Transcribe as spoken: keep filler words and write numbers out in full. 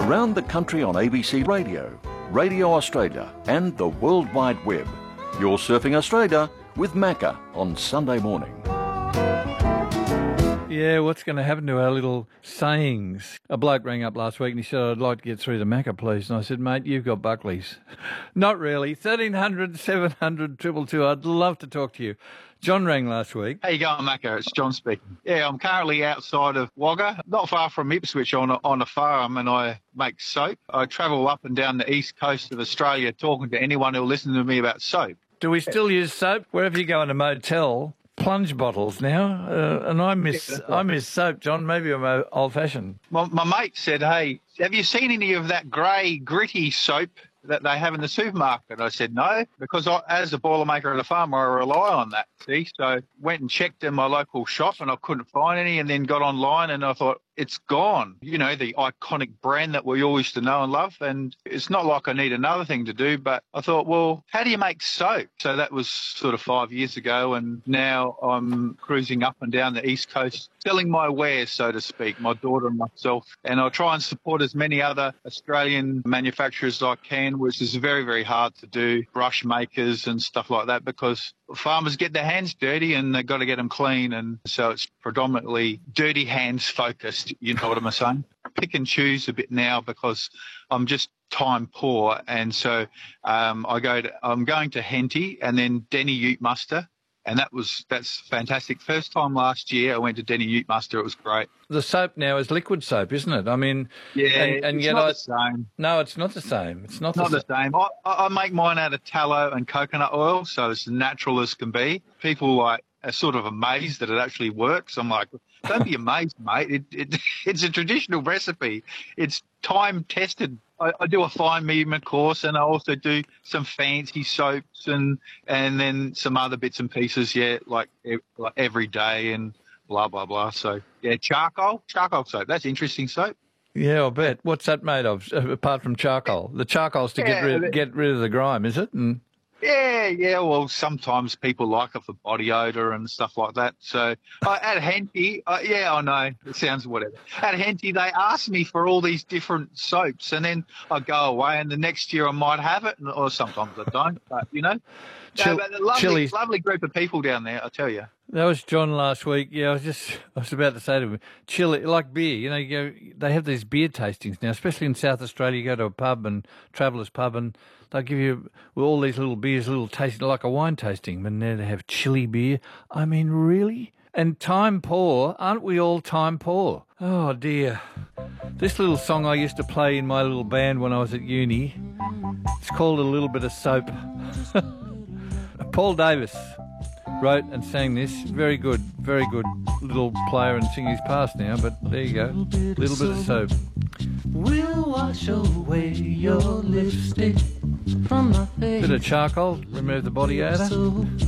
Around the country on A B C Radio, Radio Australia and the World Wide Web. You're Surfing Australia with Macca on Sunday morning. Yeah, what's going to happen to our little sayings? A bloke rang up last week and he said, I'd like to get through to Macca, please. And I said, mate, you've got Buckley's. Not really. thirteen hundred, seven hundred, two two two. I'd love to talk to you. John rang last week. How you going, Macca? It's John speaking. Yeah, I'm currently outside of Wagga, not far from Ipswich on a, on a farm, and I make soap. I travel up and down the east coast of Australia talking to anyone who'll listen to me about soap. Do we still use soap? Wherever you go in a motel, plunge bottles now, uh, and I miss Yeah, right. I miss soap, John. Maybe I'm uh, old-fashioned. My, my mate said, hey, have you seen any of that grey, gritty soap that they have in the supermarket? I said, no, because I, as a boilermaker and a farmer, I rely on that, see? So went and checked in my local shop and I couldn't find any, and then got online and I thought, it's gone. You know, the iconic brand that we all used to know and love. And it's not like I need another thing to do, but I thought, well, how do you make soap? So that was sort of five years ago, and now I'm cruising up and down the East Coast, selling my wares, so to speak, my daughter and myself. And I try and support as many other Australian manufacturers as I can, which is very, very hard to do, brush makers and stuff like that, because farmers get their hands dirty and they've got to get them clean. And so it's predominantly dirty hands focused, you know what I'm saying? Pick and choose a bit now because I'm just time poor. And so um, I go to, I'm going to Henty and then Denny Ute Muster. And that was, that's fantastic. First time last year I went to Denny Ute Muster. It was great. The soap now is liquid soap, isn't it? I mean, Yeah, and, and it's yet not I, the same. No, it's not the same. It's not, Not the, the same. I, I make mine out of tallow and coconut oil, so it's natural as can be. People like are sort of amazed that it actually works. I'm like, don't be amazed, mate. It, it, it's a traditional recipe. It's time tested. I, I do a fine movement course, and I also do some fancy soaps and and then some other bits and pieces. Yeah, like, like every day and blah blah blah. So yeah, charcoal, charcoal soap. That's interesting soap. Yeah, I'll bet. What's that made of, apart from charcoal? The charcoal's to Yeah, get rid but- get rid of the grime, is it? And Yeah, yeah. Well, sometimes people like it for body odour and stuff like that. So uh, at Henty, uh, yeah, I know, it sounds whatever. At Henty, they ask me for all these different soaps, and then I go away, and the next year I might have it, or sometimes I don't. But you know, Chil- no, but a lovely, chilies. lovely group of people down there, I tell you. that was John last week. Yeah, I was just I was about to say to him, chili like beer. You know, you go, they have these beer tastings now, especially in South Australia. You go to a pub and Travellers Pub, and they'll give you with all these little beers, little tasting like a wine tasting. But now they have chili beer. I mean, really? And time poor, aren't we all time poor? Oh dear. This little song I used to play in my little band when I was at uni. It's called A Little Bit of Soap. Paul Davis wrote and sang this. Very good, very good little player and singer. He's passed now, but there you go. Little bit of soap. We'll wash away your lipstick from my face. Bit of charcoal, remove the body odour. So